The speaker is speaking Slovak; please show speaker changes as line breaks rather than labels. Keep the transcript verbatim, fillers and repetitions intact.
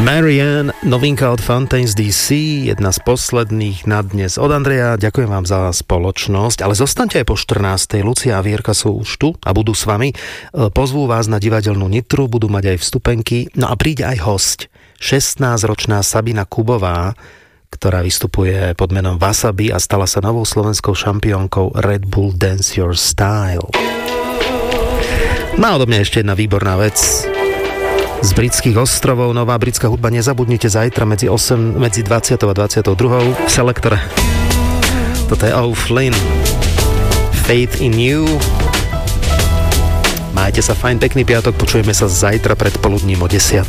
Marianne, novinka od Fontaines dé cé, jedna z posledných na dnes od Andreja. Ďakujem vám za spoločnosť, ale zostaňte aj po štrnástej. Lucia a Vierka sú už tu a budú s vami. Pozvú vás na divadelnú Nitru, budú mať aj vstupenky. No a príde aj hosť, šestnásťročná Sabina Kubová, ktorá vystupuje pod menom Wasabi a stala sa novou slovenskou šampiónkou Red Bull Dance Your Style. Má odo mňa ešte jedna výborná vec. Z britských ostrovov, nová britská hudba, nezabudnite zajtra medzi, osem, medzi dvadsiatou a dvadsiatou druhou v selektore. Toto je O'Flynn, Faith in You. Majte sa fajn, pekný piatok, počujeme sa zajtra pred poludním o desiatej.